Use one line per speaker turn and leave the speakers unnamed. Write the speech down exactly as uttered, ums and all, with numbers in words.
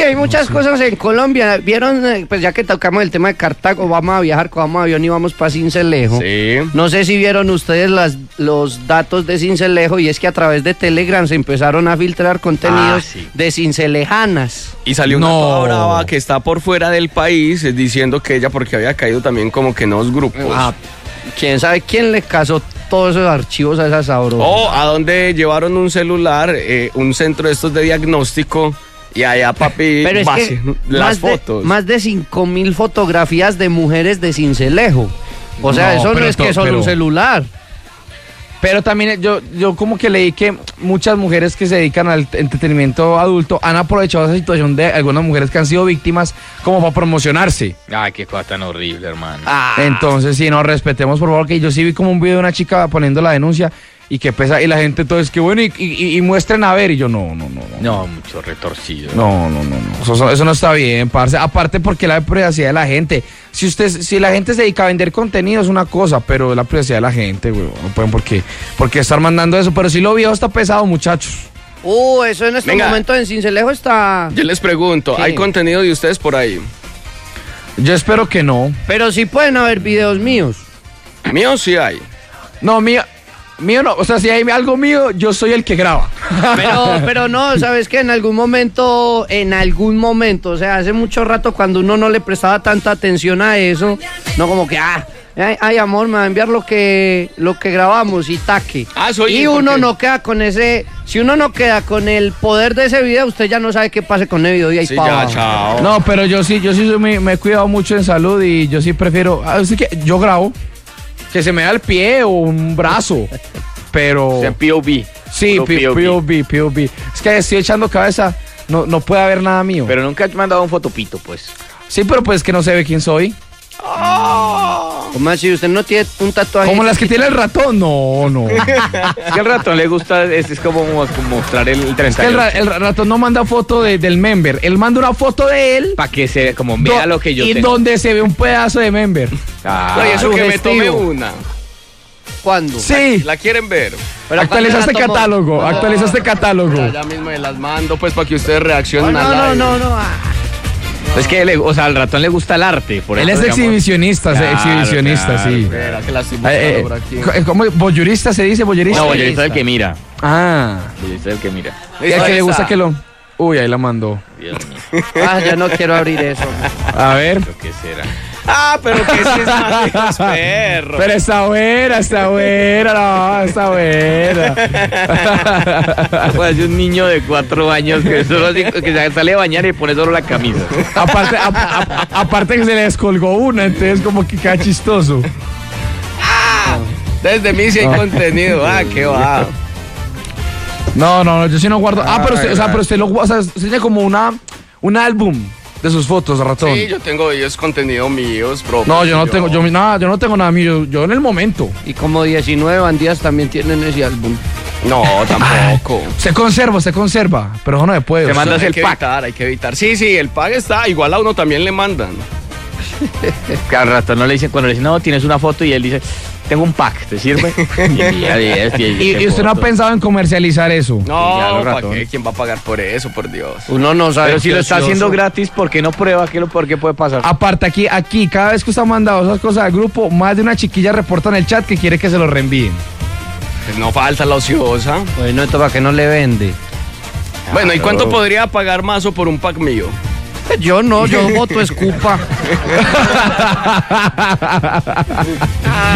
hay muchas sí. cosas en Colombia. Vieron, pues ya que tocamos el tema de Cartago, vamos a viajar, cogamos avión y vamos para Sincelejo.
Sí.
No sé si vieron ustedes las, los datos de Sincelejo, y es que a través de Telegram se empezaron a filtrar contenidos ah, sí. de cincelejanas.
Y salió una no. toda brava que está por fuera del país eh, diciendo que ella, porque había caído también como que en dos grupos.
Ah, quién sabe quién le casó todos esos archivos a esa sabrosa.
O a donde llevaron un celular, eh, un centro de estos de diagnóstico, y allá, papi,
pero es
base,
que
las
más
fotos.
De, más de cinco mil fotografías de mujeres de Sincelejo. O sea, no, eso no es que solo pero... un celular.
Pero también yo, yo como que leí que muchas mujeres que se dedican al entretenimiento adulto han aprovechado esa situación de algunas mujeres que han sido víctimas como para promocionarse.
Ay, qué cosa tan horrible, hermano.
Ah. Entonces, sí, no, respetemos por favor, que yo sí vi como un video de una chica poniendo la denuncia y que pesa, y la gente todo es que bueno, y, y, y muestren a ver, y yo no, no, no.
No, no mucho retorcido.
No, no, no, no. Eso, eso no está bien, parce. Aparte porque la privacidad de la gente. Si usted, si la gente se dedica a vender contenido es una cosa, pero la privacidad de la gente, güey, no pueden por qué, por qué estar mandando eso. Pero si lo viejo está pesado, muchachos.
Uh, eso en este Venga. momento en Sincelejo está...
Yo les pregunto, ¿sí? ¿hay contenido de ustedes por ahí?
Yo espero que no.
Pero sí pueden haber videos míos.
¿Míos sí hay?
No, mío... Mío no, o sea, si hay algo mío, yo soy el que graba.
Pero, pero no, ¿sabes qué? En algún momento, en algún momento, o sea, hace mucho rato cuando uno no le prestaba tanta atención a eso, no como que, ah, ay, ay amor, me va a enviar lo que, lo que grabamos y taque.
Ah, soy
y uno no queda con ese, si uno no queda con el poder de ese video, usted ya no sabe qué pase con el video y ahí
sí,
para
ya, chao.
No, pero yo sí, yo sí me, me he cuidado mucho en salud y yo sí prefiero, así que yo grabo. Que se me da el pie o un brazo, pero...
O sea, P O V.
Sí, P O V, P O V. Es que estoy echando cabeza, no, no puede haber nada mío.
Pero nunca has mandado un fotopito, pues.
Sí, pero pues que no se ve quién soy.
Oh. ¿Cómo así? ¿Usted no tiene un tatuaje?
Como las que tiene el ratón, no, no.
Es que al ratón le gusta, es, es como, como mostrar el treinta y ocho. Es que
el, ra, el ratón no manda foto de, del member, él manda una foto de él.
Para que se como vea lo que yo
y
tengo.
Y donde se ve un pedazo de member.
Ah, no, y eso que me tome una.
¿Cuándo?
Sí.
¿La, la quieren ver?
Pero actualizaste catálogo, no, actualizaste no, catálogo.
Ya, ya mismo me las mando pues para que ustedes reaccionen
no,
a
no,
la...
No, no, no, ah.
Es que, le, o sea, al ratón le gusta el arte. Por
él
eso,
es
digamos,
exhibicionista, claro, exhibicionista,
claro,
sí.
Espera, que la estoy
eh, eh,
por aquí.
¿Cómo? ¿Boyurista se dice? ¿Boyurista?
No, boyurista es el que mira.
Ah.
Boyurista es el que mira.
¿Y al que le gusta que lo...? Uy, ahí la mandó.
Dios mío.
Ah, ya no quiero abrir eso.
A ver.
¿Qué será?
Ah, pero que sí es más perro.
Pero está buena, está buena, no, está buena.
Pues es un niño de cuatro años que solo que sale a bañar y pone solo la camisa.
Aparte, a, a, aparte que se le descolgó una, entonces como que queda chistoso.
Ah, desde mí sí hay no. contenido, ah, qué va.
No, no, yo sí no guardo. Ah, pero usted, o sea, pero usted lo o sea, usted tiene como una un álbum de sus fotos, ratón.
Sí, yo tengo ellos contenido míos propios.
No, yo no yo. tengo, yo nada, yo no tengo nada mío, yo, yo en el momento.
Y como diecinueve bandidas también tienen ese álbum.
No, tampoco.
Ay, se conserva, se conserva, pero eso no me puede.
Se manda el
que
pack.
Evitar, hay que evitar. Sí, sí, el pack está, igual a uno también le mandan.
Que al ratón no le dicen, cuando le dicen, no, tienes una foto y él dice, tengo un pack, ¿te sirve? y, y,
y, y, y usted no ha pensado en comercializar eso.
No, ¿para qué? ¿Quién va a pagar por eso, por Dios?
Uno no sabe.
Pero si lo está haciendo gratis, ¿por qué no prueba? ¿Qué, ¿Por qué puede pasar?
Aparte, aquí, aquí, cada vez que usted ha mandado esas cosas al grupo, más de una chiquilla reporta en el chat que quiere que se lo reenvíen.
Pues no falta la ociosa.
Bueno, esto para que no le vende.
Bueno, ¿y cuánto podría pagar Mazo por un pack mío?
Yo no, yo voto escupa.